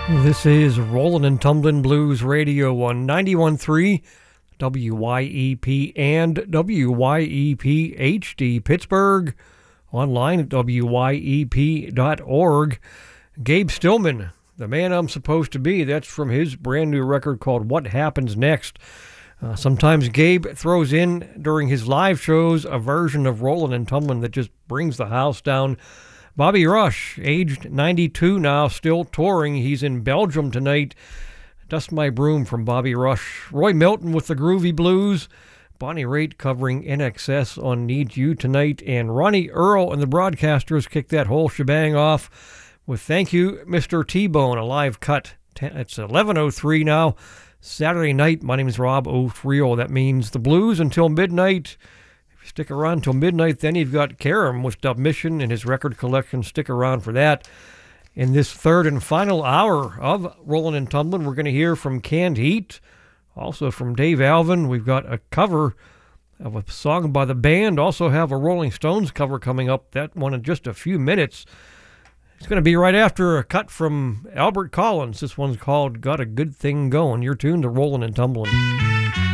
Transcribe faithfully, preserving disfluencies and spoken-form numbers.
This is Rollin' and Tumblin' Blues Radio on ninety-one point three W Y E P and W Y E P H D Pittsburgh, online at W Y E P dot org. Gabe Stillman, The Man I'm Supposed to Be, that's from his brand new record called What Happens Next. Uh, sometimes Gabe throws in during his live shows a version of Rollin' and Tumblin' that just brings the house down. Bobby Rush, aged ninety-two now, still touring. He's in Belgium tonight. Dust My Broom from Bobby Rush. Roy Milton with the Groovy Blues. Bonnie Raitt covering N X S on Need You tonight. And Ronnie Earl and the Broadcasters kick that whole shebang off with Thank You, Mister T-Bone, a live cut. It's eleven oh three now. Saturday night. My name is Rob O'Friel. That means the blues until midnight. Stick around till midnight. Then you've got Karam with Dub Mission and his record collection. Stick around for that. In this third and final hour of Rollin' and Tumblin', we're going to hear from Canned Heat, also from Dave Alvin. We've got a cover of a song by the band. Also have a Rolling Stones cover coming up. That one in just a few minutes. It's going to be right after a cut from Albert Collins. This one's called Got a Good Thing Going. You're tuned to Rollin' and Tumblin'.